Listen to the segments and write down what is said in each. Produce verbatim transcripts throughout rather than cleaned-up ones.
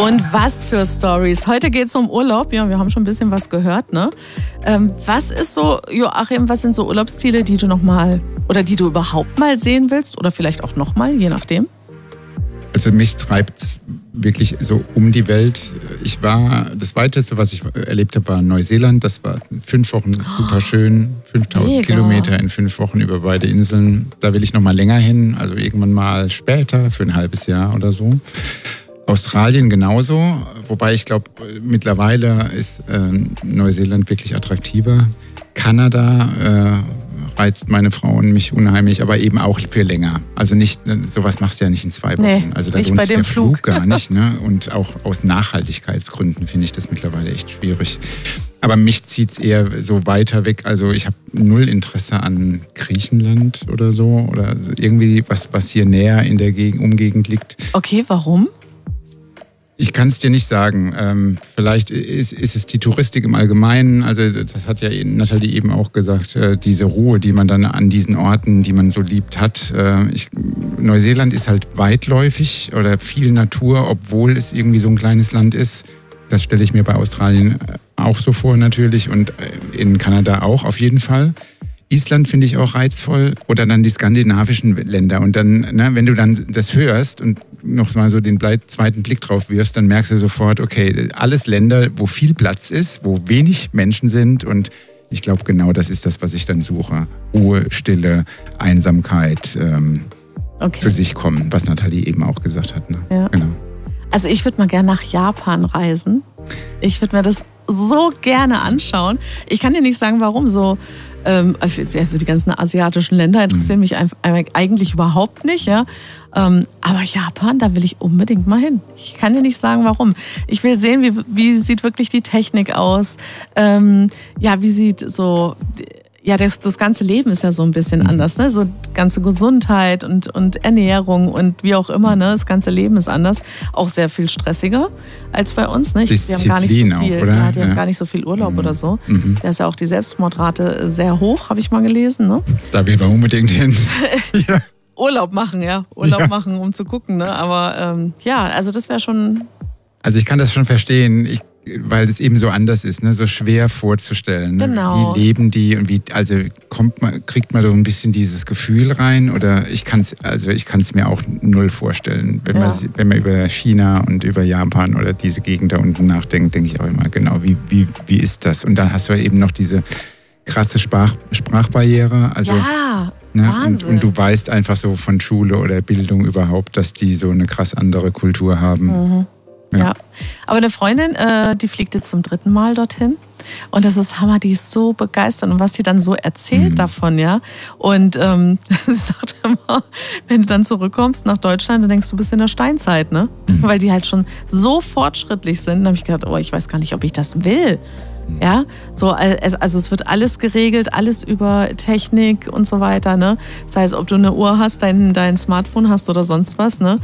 Und was für Stories. Heute geht es um Urlaub. Ja, wir haben schon ein bisschen was gehört, ne? Ähm, was ist so, Joachim, was sind so Urlaubsziele, die du noch mal oder die du überhaupt mal sehen willst oder vielleicht auch noch mal, je nachdem? Also mich treibt es wirklich so um die Welt. Ich war, das Weiteste, was ich erlebt habe, war Neuseeland. Das war fünf Wochen super schön. fünftausend Mega. Kilometer in fünf Wochen über beide Inseln. Da will ich noch mal länger hin, also irgendwann mal später, für ein halbes Jahr oder so. Australien genauso, wobei ich glaube, mittlerweile ist äh, Neuseeland wirklich attraktiver. Kanada äh, reizt meine Frau und mich unheimlich, aber eben auch für länger. Also nicht, sowas machst du ja nicht in zwei Wochen. Nee, also da nicht lohnt bei sich dem der Flug. Flug gar nicht. Ne? Und auch aus Nachhaltigkeitsgründen finde ich das mittlerweile echt schwierig. Aber mich zieht es eher so weiter weg. Also ich habe null Interesse an Griechenland oder so. Oder irgendwie was, was hier näher in der Gegend, Umgegend liegt. Okay, warum? Ich kann es dir nicht sagen. Ähm, vielleicht ist, ist es die Touristik im Allgemeinen. Also das hat ja Nathalie eben auch gesagt, äh, diese Ruhe, die man dann an diesen Orten, die man so liebt, hat. Äh, ich, Neuseeland ist halt weitläufig oder viel Natur, obwohl es irgendwie so ein kleines Land ist. Das stelle ich mir bei Australien auch so vor natürlich und in Kanada auch auf jeden Fall. Island finde ich auch reizvoll oder dann die skandinavischen Länder. Und dann, ne, wenn du dann das hörst und noch mal so den zweiten Blick drauf wirfst, dann merkst du sofort, okay, alles Länder, wo viel Platz ist, wo wenig Menschen sind. Und ich glaube, genau das ist das, was ich dann suche. Ruhe, Stille, Einsamkeit, ähm, okay. Für sich kommen, was Nathalie eben auch gesagt hat. Ne? Ja. Genau. Also ich würde mal gerne nach Japan reisen. Ich würde mir das so gerne anschauen. Ich kann dir nicht sagen, warum so. Also die ganzen asiatischen Länder interessieren mich eigentlich überhaupt nicht, ja. Aber Japan, da will ich unbedingt mal hin. Ich kann dir nicht sagen, warum. Ich will sehen, wie, wie sieht wirklich die Technik aus. Ähm, ja, wie sieht so... Ja, das, das ganze Leben ist ja so ein bisschen anders, ne? So ganze Gesundheit und, und Ernährung und wie auch immer, ne? Das ganze Leben ist anders. Auch sehr viel stressiger als bei uns, ne? Die haben gar nicht so viel, auch, oder? Ja, die ja. haben gar nicht so viel Urlaub mhm. oder so. Mhm. Da ist ja auch die Selbstmordrate sehr hoch, habe ich mal gelesen, ne? Da will man unbedingt hin. Ja. Urlaub machen, ja. Urlaub ja. machen, um zu gucken, ne? Aber ähm, ja, also das wäre schon... Also ich kann das schon verstehen. Ich weil es eben so anders ist, ne? So schwer vorzustellen. Ne? Genau. Wie leben die und wie, also kommt man, kriegt man so ein bisschen dieses Gefühl rein oder ich kann es, also ich kann es mir auch null vorstellen. Wenn, ja. man, wenn man über China und über Japan oder diese Gegend da unten nachdenkt, denke ich auch immer, genau, wie, wie, wie ist das? Und dann hast du eben noch diese krasse Sprach, Sprachbarriere. Also, ja, ne? Wahnsinn. Und, und du weißt einfach so von Schule oder Bildung überhaupt, dass die so eine krass andere Kultur haben. Mhm. Ja. ja, aber eine Freundin, äh, die fliegt jetzt zum dritten Mal dorthin und das ist Hammer, die ist so begeistert und was sie dann so erzählt mhm. davon, ja. Und ähm, sie sagt immer, wenn du dann zurückkommst nach Deutschland, dann denkst du, du bist in der Steinzeit, ne? Mhm. Weil die halt schon so fortschrittlich sind. Da habe ich gedacht, oh, ich weiß gar nicht, ob ich das will. Ja, so, also es wird alles geregelt, alles über Technik und so weiter, ne? Das heißt, ob du eine Uhr hast, dein, dein Smartphone hast oder sonst was, ne?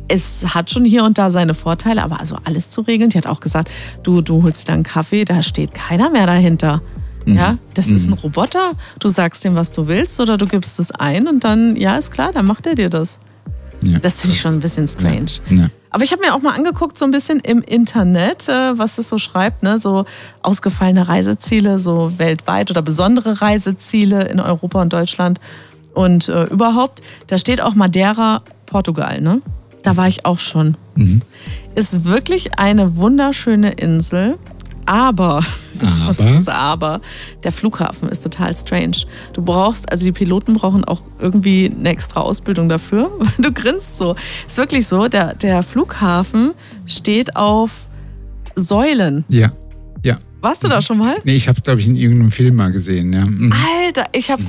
Es hat schon hier und da seine Vorteile, aber also alles zu regeln. Die hat auch gesagt, du, du holst dir einen Kaffee, da steht keiner mehr dahinter. Mhm. Ja, das mhm. ist ein Roboter. Du sagst ihm, was du willst oder du gibst es ein und dann, ja, ist klar, dann macht er dir das. Ja, das finde ich schon ein bisschen strange. Ja, ja. Aber ich habe mir auch mal angeguckt, so ein bisschen im Internet, was es so schreibt, ne? So ausgefallene Reiseziele, so weltweit oder besondere Reiseziele in Europa und Deutschland und äh, überhaupt. Da steht auch Madeira, Portugal, ne? Da war ich auch schon. Mhm. Ist wirklich eine wunderschöne Insel, aber, aber? aber der Flughafen ist total strange. Du brauchst, also die Piloten brauchen auch irgendwie eine extra Ausbildung dafür. Du grinst so. Ist wirklich so, der, der Flughafen steht auf Säulen. Ja, ja. Warst du da schon mal? Nee, ich habe es, glaube ich, in irgendeinem Film mal gesehen. Ja. Mhm. Alter, ich habe